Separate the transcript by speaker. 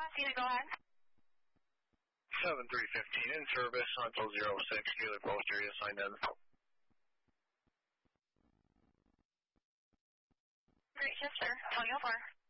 Speaker 1: Pasadena, go ahead.
Speaker 2: 7315 in service until 06, Taylor Post area signed in.
Speaker 1: Great shift, sir. 2004.